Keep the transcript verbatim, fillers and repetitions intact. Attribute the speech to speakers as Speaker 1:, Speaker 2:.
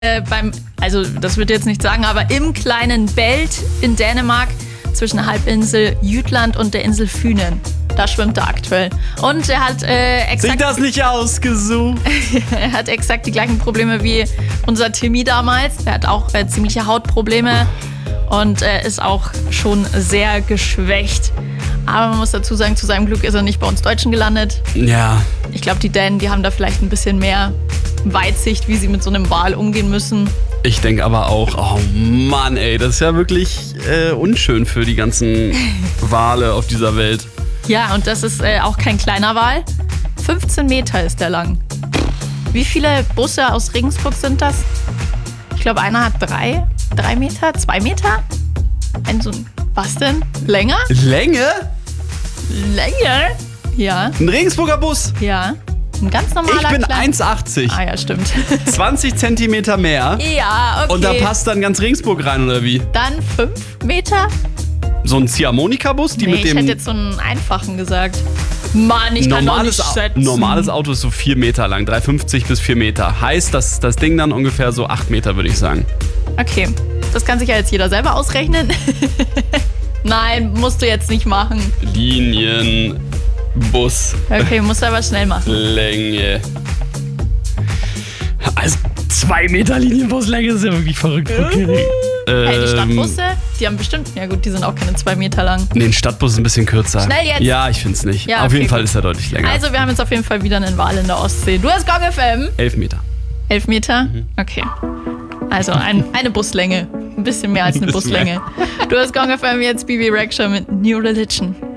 Speaker 1: Äh, beim, also das würde jetzt nicht sagen, aber im kleinen Belt in Dänemark zwischen der Halbinsel Jütland und der Insel Fünen. Da schwimmt er aktuell. Und er hat äh, exakt...
Speaker 2: Sich das nicht ausgesucht?
Speaker 1: Er hat exakt die gleichen Probleme wie unser Timmy damals. Er hat auch äh, ziemliche Hautprobleme und äh, ist auch schon sehr geschwächt. Aber man muss dazu sagen, zu seinem Glück ist er nicht bei uns Deutschen gelandet.
Speaker 2: Ja.
Speaker 1: Ich glaube, die Dänen, die haben da vielleicht ein bisschen mehr Weitsicht, wie sie mit so einem Wal umgehen müssen.
Speaker 2: Ich denke aber auch, oh Mann, ey, das ist ja wirklich äh, unschön für die ganzen Wale auf dieser Welt.
Speaker 1: Ja, und das ist äh, auch kein kleiner Wal. fünfzehn Meter ist der lang. Wie viele Busse aus Regensburg sind das? Ich glaube, einer hat drei, drei Meter, zwei Meter. Ein so ein, was denn? Länger?
Speaker 2: Länge?
Speaker 1: Länger? Ja.
Speaker 2: Ein Regensburger Bus.
Speaker 1: Ja. Ein ganz normaler.
Speaker 2: Ich bin
Speaker 1: kleiner-
Speaker 2: eins achtzig.
Speaker 1: Ah ja, stimmt.
Speaker 2: zwanzig Zentimeter mehr.
Speaker 1: Ja, okay.
Speaker 2: Und da passt dann ganz Regensburg rein, oder wie?
Speaker 1: Dann fünf Meter?
Speaker 2: So ein Ziehharmonika-Bus, die
Speaker 1: Nee,
Speaker 2: mit
Speaker 1: ich
Speaker 2: dem...
Speaker 1: hätte jetzt so einen einfachen gesagt. Mann, ich kann doch
Speaker 2: normales,
Speaker 1: nicht
Speaker 2: Au-
Speaker 1: schätzen.
Speaker 2: normales Auto ist so vier Meter lang, drei fünfzig bis vier Meter. Heißt, dass das Ding dann ungefähr so acht Meter, würde ich sagen.
Speaker 1: Okay, das kann sich ja jetzt jeder selber ausrechnen. Nein, musst du jetzt nicht machen.
Speaker 2: Linien, Bus,
Speaker 1: Okay, musst du aber schnell machen.
Speaker 2: Länge. Also zwei Meter Linienbuslänge ist ja wirklich verrückt. Okay.
Speaker 1: Hey, die
Speaker 2: Ähm,
Speaker 1: Stadtbusse, die haben bestimmt, ja gut, die sind auch keine zwei Meter lang.
Speaker 2: Nee, ein Stadtbus ist ein bisschen kürzer.
Speaker 1: Schnell jetzt.
Speaker 2: Ja, ich finde es nicht.
Speaker 1: Ja,
Speaker 2: auf
Speaker 1: okay,
Speaker 2: jeden Fall
Speaker 1: gut.
Speaker 2: ist er deutlich länger.
Speaker 1: Also, wir haben jetzt auf jeden Fall wieder einen Wal in der Ostsee. Du hast Gong F M.
Speaker 2: Elf Meter.
Speaker 1: Elf Meter?
Speaker 2: Mhm.
Speaker 1: Okay. Also ein, eine Buslänge. Ein bisschen mehr als eine
Speaker 2: Ein bisschen
Speaker 1: Buslänge. Du hast Gong F M, jetzt B B Rexha mit New Religion.